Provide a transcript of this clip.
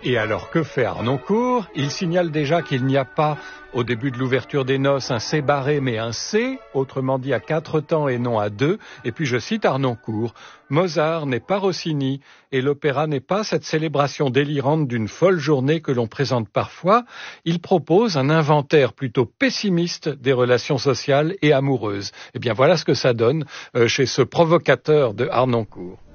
Et alors que fait Harnoncourt? Il signale déjà qu'il n'y a pas, au début de l'ouverture des noces, un C barré mais un C, autrement dit à 4 temps et non à 2. Et puis je cite Harnoncourt: Mozart n'est pas Rossini et l'opéra n'est pas cette célébration délirante d'une folle journée que l'on présente parfois. Il propose un inventaire plutôt pessimiste des relations sociales et amoureuses. Eh bien voilà ce que ça donne chez ce provocateur de Harnoncourt.